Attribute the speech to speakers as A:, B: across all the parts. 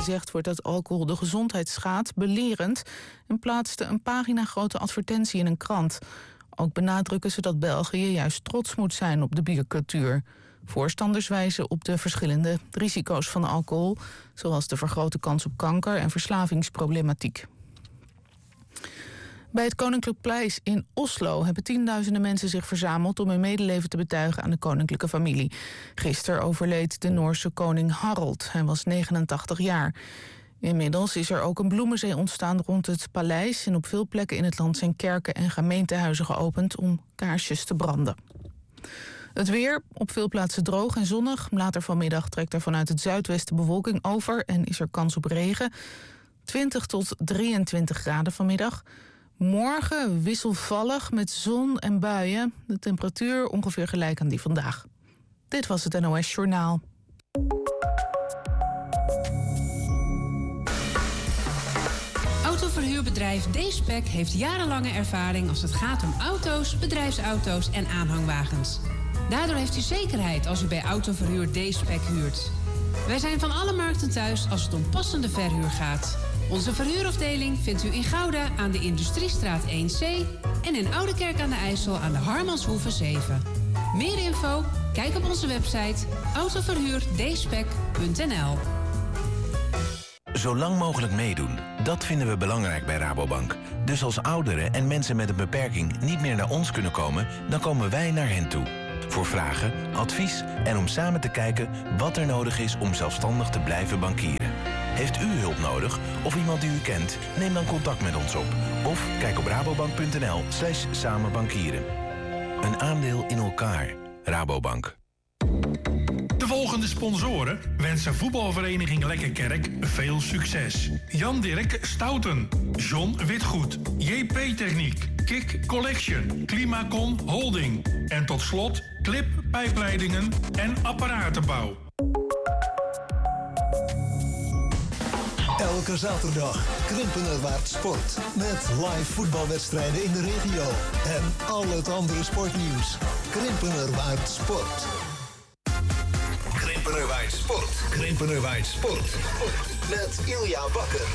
A: gezegd wordt dat alcohol de gezondheid schaadt, belerend en plaatste een paginagrote advertentie in een krant. Ook benadrukken ze dat België juist trots moet zijn op de biercultuur. Voorstanders wijzen op de verschillende risico's van alcohol, zoals de vergrote kans op kanker en verslavingsproblematiek. Bij het Koninklijk Paleis in Oslo hebben tienduizenden mensen zich verzameld om hun medeleven te betuigen aan de koninklijke familie. Gisteren overleed de Noorse koning Harald. Hij was 89 jaar. Inmiddels is er ook een bloemenzee ontstaan rond het paleis en op veel plekken in het land zijn kerken en gemeentehuizen geopend om kaarsjes te branden. Het weer, op veel plaatsen droog en zonnig. Later vanmiddag trekt er vanuit het zuidwesten bewolking over en is er kans op regen. 20 tot 23 graden vanmiddag. Morgen wisselvallig met zon en buien. De temperatuur ongeveer gelijk aan die vandaag. Dit was het NOS Journaal.
B: Autoverhuurbedrijf D-Spec heeft jarenlange ervaring als het gaat om auto's, bedrijfsauto's en aanhangwagens. Daardoor heeft u zekerheid als u bij Autoverhuur D-Spec huurt. Wij zijn van alle markten thuis als het om passende verhuur gaat. Onze verhuurafdeling vindt u in Gouda aan de Industriestraat 1C... en in Oudekerk aan de IJssel aan de Harmanshoeve 7. Meer info? Kijk op onze website autoverhuurd-spec.nl.
C: Zo lang mogelijk meedoen, dat vinden we belangrijk bij Rabobank. Dus als ouderen en mensen met een beperking niet meer naar ons kunnen komen, dan komen wij naar hen toe. Voor vragen, advies en om samen te kijken wat er nodig is om zelfstandig te blijven bankieren. Heeft u hulp nodig of iemand die u kent? Neem dan contact met ons op. Of kijk op rabobank.nl/samenbankieren. Een aandeel in elkaar. Rabobank.
D: De volgende sponsoren wensen voetbalvereniging Lekkerkerk veel succes. Jan Dirk Stouten, John Witgoed, JP Techniek, Kik Collection, Climacon Holding en tot slot Clip Pijpleidingen en Apparatenbouw.
E: Elke zaterdag Krimpenerwaard Sport. Met live voetbalwedstrijden in de regio. En al het andere sportnieuws. Krimpenerwaard Sport. Krimpenerwaard Sport. Krimpenerwaard Sport. Met Ilja Bakker.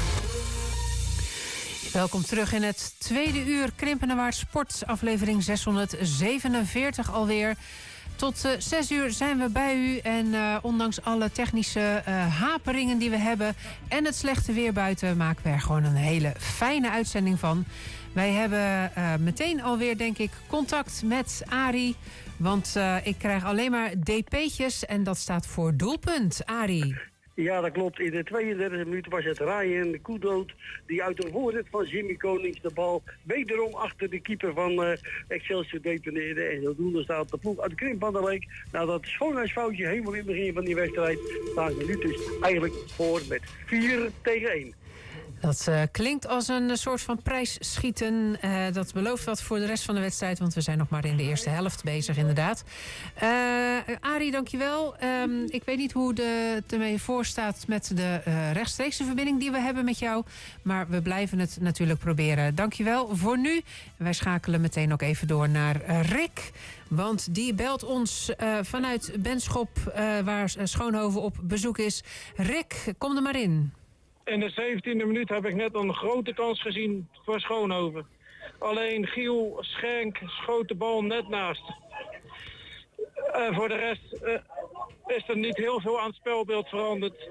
B: Welkom terug in het tweede uur Krimpenerwaard Sport. Aflevering 647 alweer. Tot 6 uur zijn we bij u en ondanks alle technische haperingen die we hebben en het slechte weer buiten maken we er gewoon een hele fijne uitzending van. Wij hebben meteen alweer, denk ik, contact met Arie, want ik krijg alleen maar DP'tjes en dat staat voor doelpunt. Arie.
F: Ja, dat klopt. In de 32e minuut was het Ryan Koedoot die uit de voorzet van Jimmy Konings de bal wederom achter de keeper van Excelsior detoneerde. En zodoende staat de ploeg uit Krimpanderleek. Nou, dat schoonheidsfoutje helemaal in het begin van die wedstrijd staan ze nu dus eigenlijk voor met 4-1.
B: Dat klinkt als een soort van prijsschieten. Dat belooft wat voor de rest van de wedstrijd, want we zijn nog maar in de eerste helft bezig inderdaad. Arie, dankjewel. Ik weet niet hoe het ermee voor staat met de rechtstreekse verbinding die we hebben met jou. Maar we blijven het natuurlijk proberen. Dankjewel voor nu. Wij schakelen meteen ook even door naar Rick. Want die belt ons vanuit Benschop, waar Schoonhoven op bezoek is. Rick, kom er maar in.
G: In de 17e minuut heb ik net een grote kans gezien voor Schoonhoven. Alleen Giel Schenk schoot de bal net naast. Voor de rest is er niet heel veel aan het spelbeeld veranderd.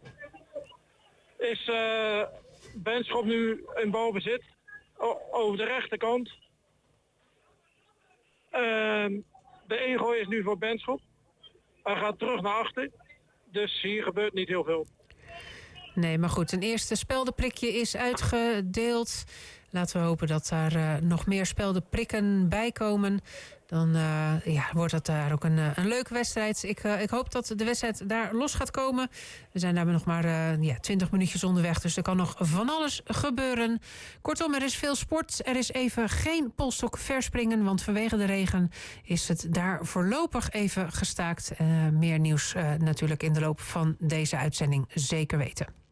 G: Is Benschop nu in balbezit over de rechterkant. De ingooi is nu voor Benschop. Hij gaat terug naar achter. Dus hier gebeurt niet heel veel.
B: Nee, maar goed, een eerste speldenprikje is uitgedeeld. Laten we hopen dat daar nog meer speldenprikken bij komen. Dan wordt het daar ook een leuke wedstrijd. Ik hoop dat de wedstrijd daar los gaat komen. We zijn daar nog maar 20 minuutjes onderweg. Dus er kan nog van alles gebeuren. Kortom, er is veel sport. Er is even geen polstok verspringen. Want vanwege de regen is het daar voorlopig even gestaakt. Meer nieuws natuurlijk in de loop van deze uitzending zeker weten.